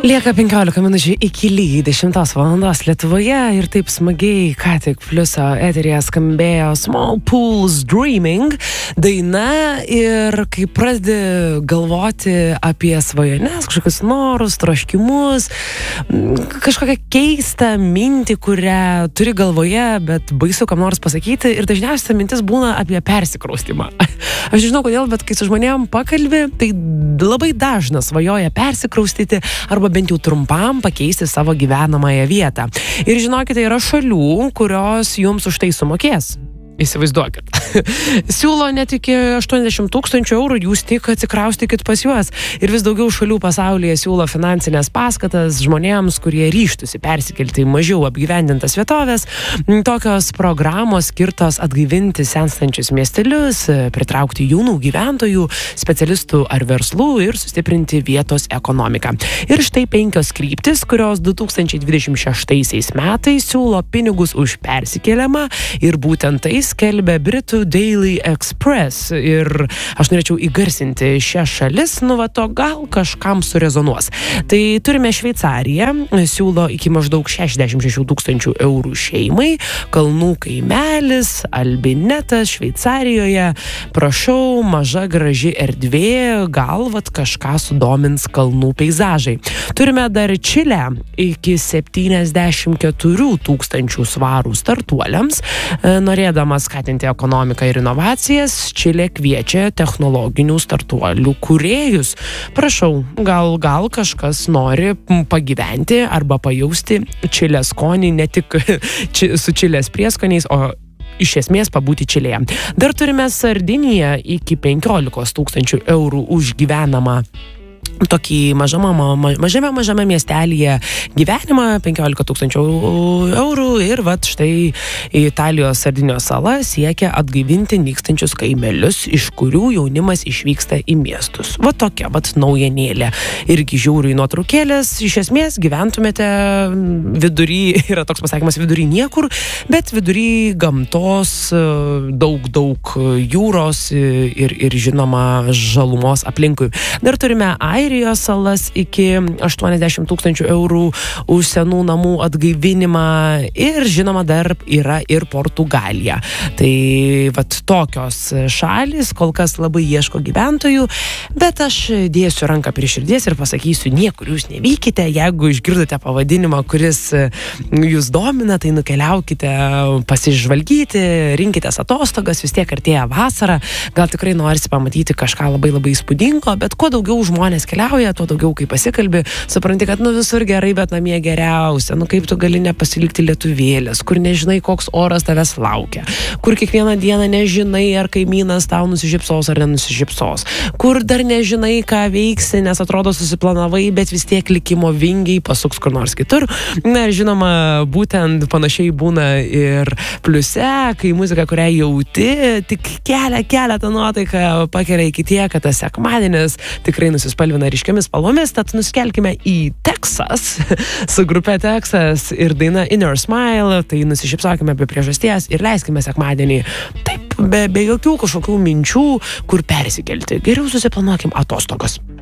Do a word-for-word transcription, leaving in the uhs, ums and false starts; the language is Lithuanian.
Lieka penkiolika minučių iki lygiai dešimtos valandos Lietuvoje ir taip smagiai, ką tik Pliuso eteryje skambėjo Small Pools Dreaming daina ir kai pradedi galvoti apie svajones, kažkokius norus, troškimus, kažkokią keistą mintį, kurią turi galvoje, bet baisu kam nors pasakyti ir dažniausiai mintis būna apie persikraustymą. Aš žinau kodėl, bet kai su žmonėm pakalbi, tai labai dažnas svajoja persikraustyti arba bent jau trumpam pakeisti savo gyvenamąją vietą. Ir žinokite, yra šalių, kurios jums už tai sumokės. Įsivaizduokit. Siūlo net iki aštuoniasdešimt tūkstančių eurų, jūs tik atsikraustykit pas juos. Ir vis daugiau šalių pasaulyje siūlo finansinės paskatas žmonėms, kurie ryžtųsi persikelti į mažiau apgyvendintas vietovės. Tokios programos skirtos atgaivinti senstančius miestelius, pritraukti jaunų gyventojų, specialistų ar verslų ir sustiprinti vietos ekonomiką. Ir štai penkios kryptis, kurios du tūkstančiai dvidešimt šeštaisiais metais siūlo pinigus už persikėlimą ir būtent tai skelbia Britų Daily Express ir aš norėčiau įgarsinti šią šalis, nu va to gal kažkam surezonuos. Tai turime Šveicariją, siūlo iki maždaug šešiasdešimt šešių tūkstančių eurų šeimai, kalnų kaimelis, Albinetas Šveicarijoje, prašau, maža graži erdvė, gal vat kažką sudomins kalnų peizažai. Turime dar Čilę iki septyniasdešimt keturių tūkstančių svarų startuoliams, norėdama skatinti ekonomiką ir inovacijas, Čilė kviečia technologinių startuolių kūrėjus. Prašau, gal, gal kažkas nori pagyventi arba pajausti Čilės skonį, ne tik či, su Čilės prieskoniais, o iš esmės pabūti Čilėje. Dar turime Sardiniją iki penkiolikos tūkstančių eurų už gyvenamą tokį mažame, mažame, mažame miestelyje gyvenimą, penkiolika tūkstančių eurų ir vat štai Italijos Sardinijos sala siekia atgaivinti nykstančius kaimelius, iš kurių jaunimas išvyksta į miestus. Va tokia, vat naujienėlė. Irgi žiūriu į nuotraukėlės, iš esmės gyventumėte vidury, yra toks pasakymas, vidury niekur, bet vidury gamtos, daug, daug jūros ir, ir žinoma žalumos aplinkui. Dar turime Airijos salas iki aštuoniasdešimt tūkstančių eurų už senų namų atgaivinimą ir žinoma dar yra ir Portugalija. Tai vat tokios šalys kol kas labai ieško gyventojų, bet aš dėsiu ranką prie širdies ir pasakysiu, niekur jūs nevykite, jeigu išgirdote pavadinimą, kuris jūs domina, tai nukeliaukite pasižvalgyti, rinkitės atostogas, vis tiek artėja vasara, gal tikrai norisi pamatyti kažką labai labai įspūdingo, bet kuo daugiau žmonės keliauja, tuo daugiau kai pasikalbi, supranti, kad nu visur gerai, bet namie geriausia, nu kaip tu gali nepasilikti lietuvėlės, kur nežinai, koks oras tavęs laukia, kur kiekvieną dieną nežinai, ar kaimynas tau nusišypsos ar nenusišypsos, kur dar nežinai, ką veiksi, nes atrodo susiplanavai, bet vis tiek likimo vingiai pasuks kur nors kitur. Na, žinoma, būtent panašiai būna ir Pliuse, kai muzika, kurią jauti, tik kelia, kelia tą nuotaiką, pakelia iki tiek, kad tas sekmadienis tikrai nusispalvina ryškiomis spalvomis, tad nuskelkime į Teksas su grupe Teksas ir daina Inner Smile, tai nusišypsokime be priežasties ir leiskime sekmadienį taip, be, be jokių kažkokių minčių, kur persikelti. Geriau susiplanuokim atostogas.